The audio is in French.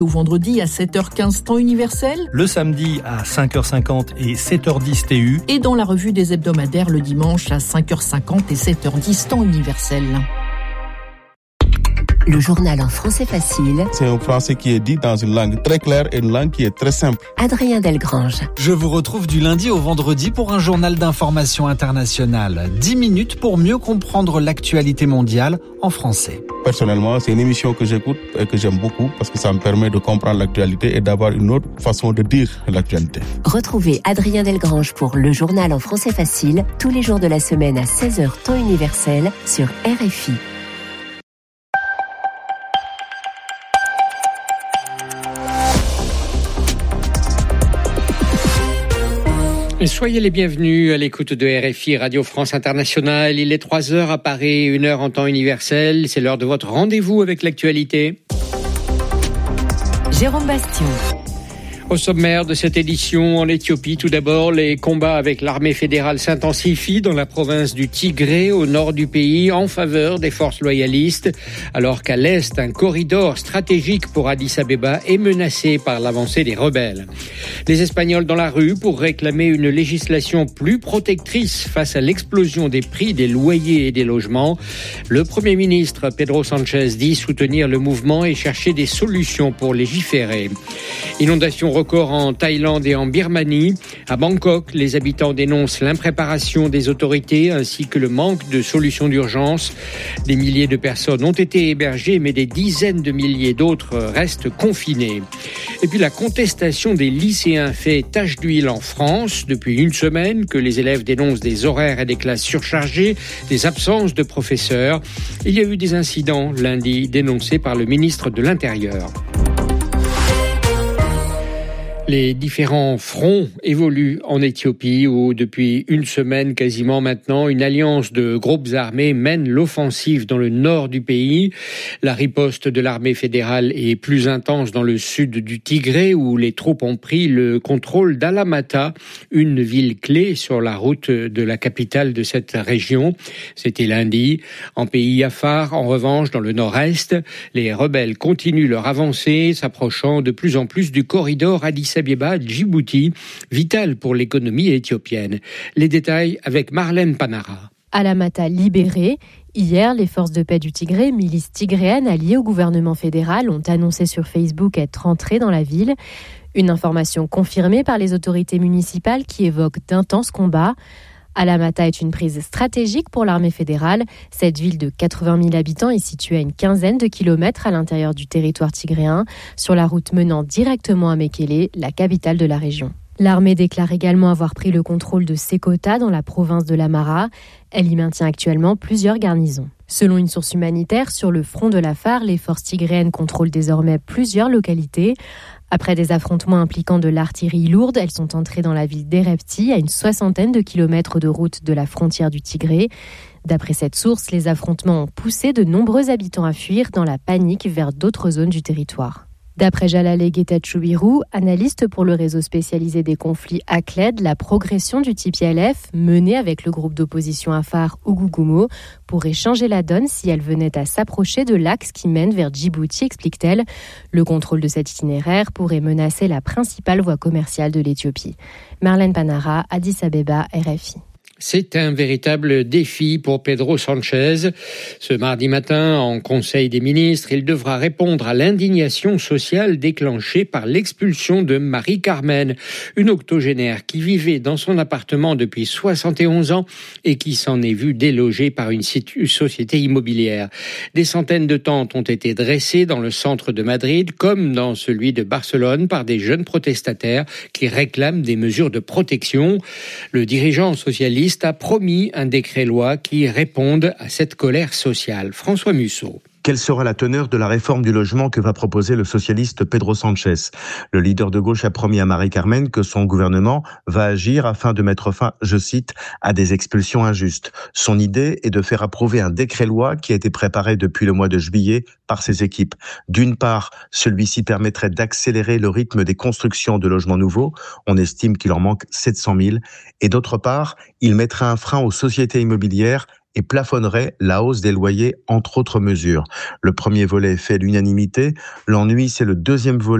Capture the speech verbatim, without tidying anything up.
Au vendredi à sept heures quinze temps universel. Le samedi à cinq heures cinquante et sept heures dix T U. Et dans la revue des hebdomadaires le dimanche à cinq heures cinquante et sept heures dix temps universel. Le journal en français facile. C'est un français qui est dit dans une langue très claire et une langue qui est très simple. Adrien Delgrange. Je vous retrouve du lundi au vendredi pour un journal d'information internationale. dix minutes pour mieux comprendre l'actualité mondiale en français. Personnellement, c'est une émission que j'écoute et que j'aime beaucoup parce que ça me permet de comprendre l'actualité et d'avoir une autre façon de dire l'actualité. Retrouvez Adrien Delgrange pour le journal en français facile tous les jours de la semaine à seize heures temps universel sur R F I. Soyez les bienvenus à l'écoute de R F I Radio France Internationale. Il est trois heures à Paris, une heure en temps universel. C'est l'heure de votre rendez-vous avec l'actualité. Jérôme Bastion. Au sommaire de cette édition, en Éthiopie, tout d'abord, les combats avec l'armée fédérale s'intensifient dans la province du Tigré, au nord du pays, en faveur des forces loyalistes, alors qu'à l'est, un corridor stratégique pour Addis Abeba est menacé par l'avancée des rebelles. Les Espagnols dans la rue pour réclamer une législation plus protectrice face à l'explosion des prix des loyers et des logements. Le Premier ministre Pedro Sánchez dit soutenir le mouvement et chercher des solutions pour légiférer. Inondation record en Thaïlande et en Birmanie. À Bangkok, les habitants dénoncent l'impréparation des autorités ainsi que le manque de solutions d'urgence. Des milliers de personnes ont été hébergées, mais des dizaines de milliers d'autres restent confinées. Et puis la contestation des lycéens fait tache d'huile en France. Depuis une semaine que les élèves dénoncent des horaires et des classes surchargées, des absences de professeurs. Il y a eu des incidents lundi dénoncés par le ministre de l'Intérieur. Les différents fronts évoluent en Éthiopie où depuis une semaine quasiment maintenant, une alliance de groupes armés mène l'offensive dans le nord du pays. La riposte de l'armée fédérale est plus intense dans le sud du Tigré où les troupes ont pris le contrôle d'Alamata, une ville clé sur la route de la capitale de cette région. C'était lundi. En pays Afar, en revanche, dans le nord-est, les rebelles continuent leur avancée, s'approchant de plus en plus du corridor Addis Abeba, Djibouti, vital pour l'économie éthiopienne. Les détails avec Marlène Panara. Alamata libérée. Hier, les forces de paix du Tigré, milices tigréennes alliées au gouvernement fédéral, ont annoncé sur Facebook être entrées dans la ville. Une information confirmée par les autorités municipales qui évoquent d'intenses combats. Alamata est une prise stratégique pour l'armée fédérale. Cette ville de quatre-vingt mille habitants est située à une quinzaine de kilomètres à l'intérieur du territoire tigréen, sur la route menant directement à Mekele, la capitale de la région. L'armée déclare également avoir pris le contrôle de Sekota dans la province de l'Amara. Elle y maintient actuellement plusieurs garnisons. Selon une source humanitaire, sur le front de l'Afar, les forces tigréennes contrôlent désormais plusieurs localités. Après des affrontements impliquant de l'artillerie lourde, elles sont entrées dans la ville d'Erepti, à une soixantaine de kilomètres de route de la frontière du Tigré. D'après cette source, les affrontements ont poussé de nombreux habitants à fuir dans la panique vers d'autres zones du territoire. D'après Jalale Getachew, analyste pour le réseau spécialisé des conflits A C L E D, la progression du T P L F, menée avec le groupe d'opposition Afar Ougugumo, pourrait changer la donne si elle venait à s'approcher de l'axe qui mène vers Djibouti, explique-t-elle. Le contrôle de cet itinéraire pourrait menacer la principale voie commerciale de l'Éthiopie. Marlène Panara, Addis Abeba, R F I. C'est un véritable défi pour Pedro Sánchez. Ce mardi matin, en Conseil des ministres, il devra répondre à l'indignation sociale déclenchée par l'expulsion de Marie-Carmen, une octogénaire qui vivait dans son appartement depuis soixante et onze ans et qui s'en est vue délogée par une société immobilière. Des centaines de tentes ont été dressées dans le centre de Madrid, comme dans celui de Barcelone, par des jeunes protestataires qui réclament des mesures de protection. Le dirigeant socialiste a promis un décret-loi qui réponde à cette colère sociale. François Musso. Quelle sera la teneur de la réforme du logement que va proposer le socialiste Pedro Sánchez ? Le leader de gauche a promis à Marie-Carmen que son gouvernement va agir afin de mettre fin, je cite, à des expulsions injustes. Son idée est de faire approuver un décret-loi qui a été préparé depuis le mois de juillet par ses équipes. D'une part, celui-ci permettrait d'accélérer le rythme des constructions de logements nouveaux. On estime qu'il en manque sept cent mille. Et d'autre part, il mettrait un frein aux sociétés immobilières et plafonnerait la hausse des loyers, entre autres mesures. Le premier volet fait l'unanimité. L'ennui, c'est le deuxième volet